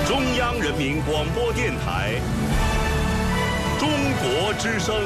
中央人民广播电台中国之声。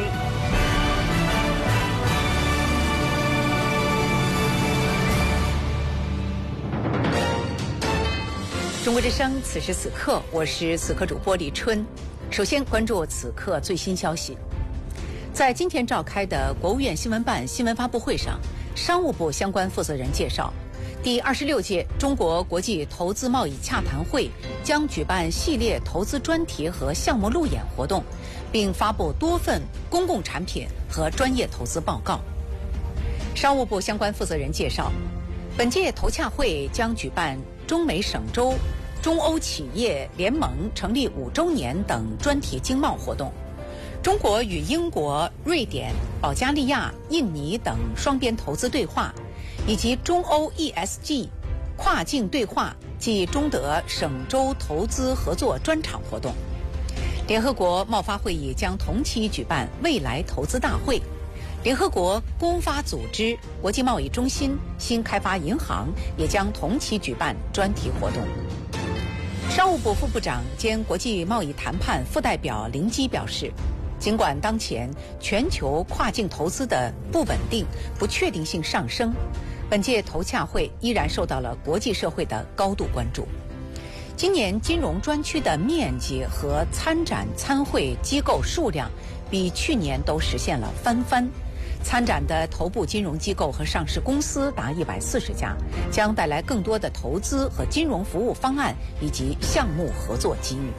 中国之声，此时此刻，我是此刻主播李春。首先关注此刻最新消息。在今天召开的国务院新闻办新闻发布会上，商务部相关负责人介绍，第26届中国国际投资贸易洽谈会将举办系列投资专题和项目路演活动，并发布多份公共产品和专业投资报告。商务部相关负责人介绍，本届投洽会将举办中美省州、中欧企业联盟成立5周年等专题经贸活动。中国与英国、瑞典、保加利亚、印尼等双边投资对话，以及中欧 ESG 跨境对话暨中德省州投资合作专场活动。联合国贸发会议将同期举办未来投资大会。联合国公发组织、国际贸易中心、新开发银行也将同期举办专题活动。商务部副部长兼国际贸易谈判副代表林基表示，尽管当前全球跨境投资的不稳定、不确定性上升，本届投洽会依然受到了国际社会的高度关注。今年金融专区的面积和参展参会机构数量比去年都实现了翻番。参展的头部金融机构和上市公司达140家，将带来更多的投资和金融服务方案以及项目合作机遇。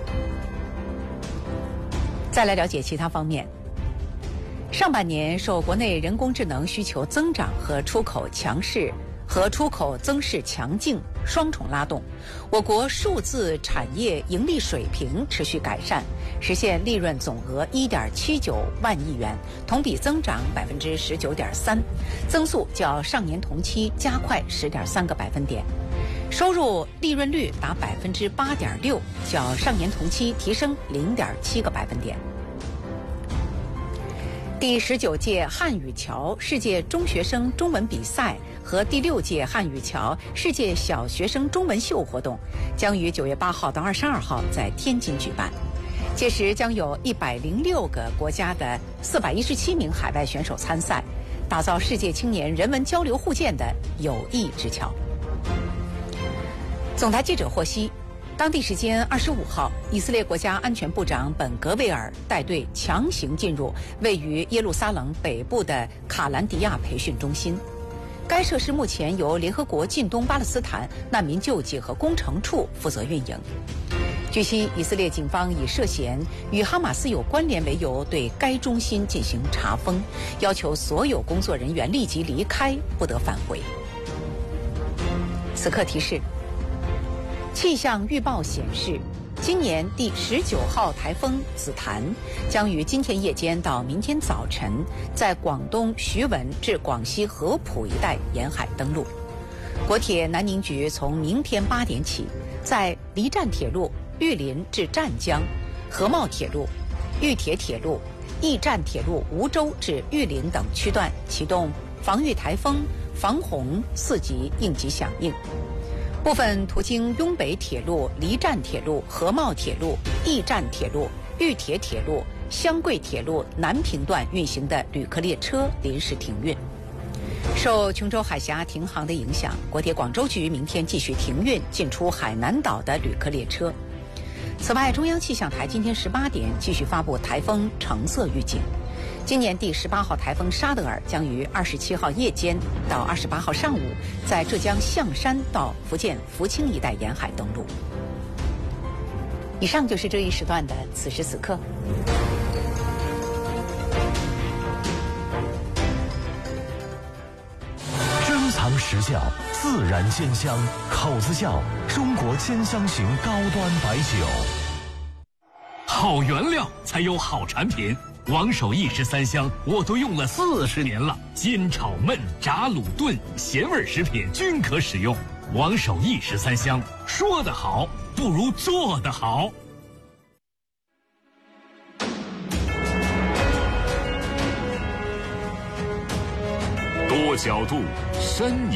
再来了解其他方面。上半年受国内人工智能需求增长和出口增势强劲双重拉动，我国数字产业盈利水平持续改善，实现利润总额1.79万亿元，同比增长19.3%，增速较上年同期加快10.3个百分点。收入利润率达8.6%，较上年同期提升0.7个百分点。第19届汉语桥世界中学生中文比赛和第6届汉语桥世界小学生中文秀活动将于9月8号到22号在天津举办，届时将有106个国家的417名海外选手参赛，打造世界青年人文交流互鉴的友谊之桥。总台记者获悉，当地时间25号，以色列国家安全部长本格维尔带队强行进入位于耶路撒冷北部的卡兰迪亚培训中心。该设施目前由联合国近东巴勒斯坦难民救济和工程处负责运营。据悉，以色列警方以涉嫌与哈马斯有关联为由，对该中心进行查封，要求所有工作人员立即离开，不得返回。此刻提示，气象预报显示，今年第19号台风紫檀将于今天夜间到明天早晨在广东徐闻至广西合浦一带沿海登陆。国铁南宁局从明天8点起，在离站铁路玉林至湛江、合茂铁路、豫铁铁路、驿站铁路梧州至玉林等区段启动防御台风、防洪4级应急响应。部分途经雍北铁路、离站铁路、合茂铁路、驿站铁路、豫铁铁路、湘桂铁路南平段运行的旅客列车临时停运。受琼州海峡停航的影响，国铁广州局明天继续停运进出海南岛的旅客列车。此外，中央气象台今天18点继续发布台风橙色预警。今年第18号台风沙德尔将于27号夜间到28号上午在浙江象山到福建福清一带沿海登陆。以上就是这一时段的此时此刻。 珍藏实效，自然鲜香，口子窖中国鲜香型高端白酒。 好原料才有好产品。王守义13香我都用了40年了，煎炒焖炸卤炖咸味食品均可使用。王守义13香，说得好不如做得好。 多角度深